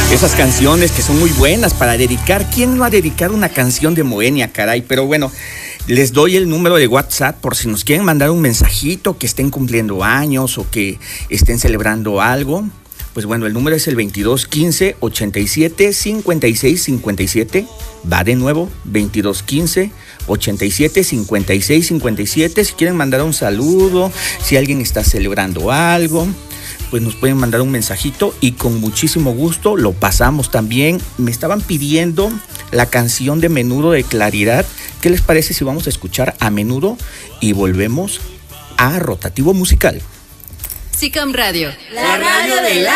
Esas canciones que son muy buenas para dedicar. ¿Quién no va a dedicar una canción de Moenia, caray? Pero bueno, les doy el número de WhatsApp por si nos quieren mandar un mensajito, que estén cumpliendo años o que estén celebrando algo. Pues bueno, el número es el 2215 87 56 57. Va de nuevo, 2215 87 56 57. Si quieren mandar un saludo, si alguien está celebrando algo, pues nos pueden mandar un mensajito y con muchísimo gusto lo pasamos también. Me estaban pidiendo la canción de Menudo de Claridad. ¿Qué les parece si vamos a escuchar a Menudo y volvemos a Rotativo Musical? SICAM Radio, la radio de la